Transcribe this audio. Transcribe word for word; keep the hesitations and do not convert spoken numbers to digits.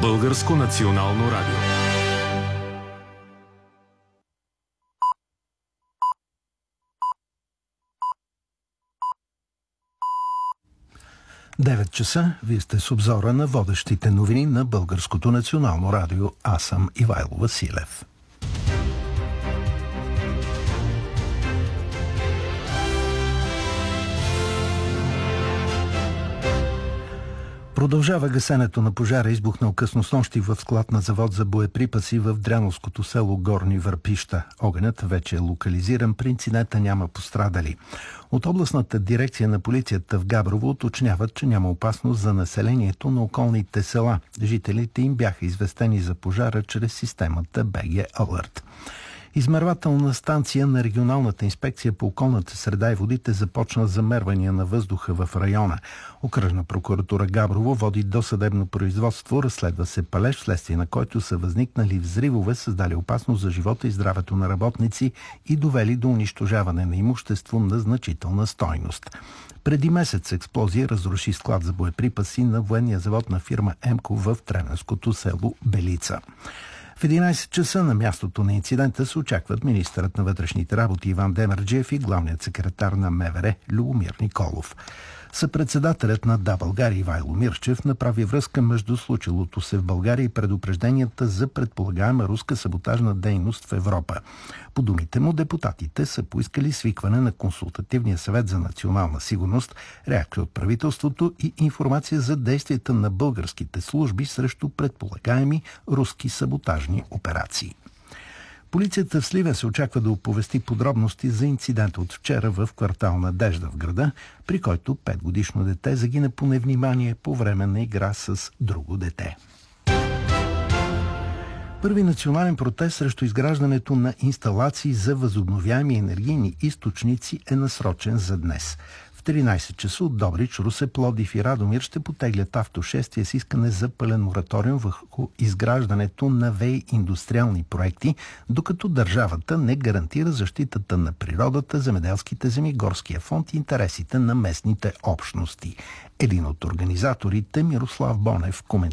Българско национално радио. девет часа. Вие сте с обзора на водещите новини на Българското национално радио. Аз съм Ивайло Василев. Продължава гасенето на пожара, избухнал късно снощи в склад на завод за боеприпаси в дряновското село Горни Върпища. Огънят вече е локализиран, при инцидента няма пострадали. От областната дирекция на полицията в Габрово уточняват, че няма опасност за населението на околните села. Жителите им бяха известени за пожара чрез системата Б Г Alert. Измервателна станция на Регионалната инспекция по околната среда и водите започна замервания на въздуха в района. Окръжна прокуратура Габрово води досъдебно производство, разследва се палеж, вследствие на който са възникнали взривове, създали опасност за живота и здравето на работници и довели до унищожаване на имущество на значителна стойност. Преди месец експлозия разруши склад за боеприпаси на военния завод на фирма Емко в Трененското село Белица. В единайсет часа на мястото на инцидента се очакват министърът на вътрешните работи Иван Демерджиев и главният секретар на М В Р Любомир Николов. Съпредседателят на Да, България Ивайло Мирчев направи връзка между случилото се в България и предупрежденията за предполагаема руска саботажна дейност в Европа. По думите му, депутатите са поискали свикване на Консултативния съвет за национална сигурност, реакция от правителството и информация за действията на българските служби срещу предполагаеми руски саботажни операции. Полицията в Сливен се очаква да оповести подробности за инцидента от вчера в квартал Надежда в града, при който петгодишно дете загина по невнимание по време на игра с друго дете. Първи национален протест срещу изграждането на инсталации за възобновяеми енергийни източници е насрочен за днес. В тринайсет часа от Добрич, Русе, Пловдив и Радомир ще потеглят автошествие с искане за пълен мораториум върху изграждането на ВЕИ индустриални проекти, докато държавата не гарантира защитата на природата, земеделските земи, горския фонд и интересите на местните общности. Един от организаторите, Мирослав Бонев, коментира